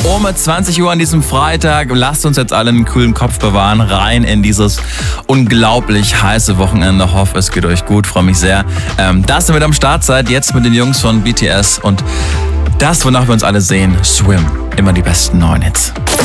Um 20 Uhr an diesem Freitag. Lasst uns jetzt alle einen kühlen Kopf bewahren. Rein in dieses unglaublich heiße Wochenende. Hoffe, es geht euch gut. Freue mich sehr, dass ihr mit am Start seid. Jetzt mit den Jungs von BTS und das, wonach wir uns alle sehen. Swim. Immer die besten neuen Hits.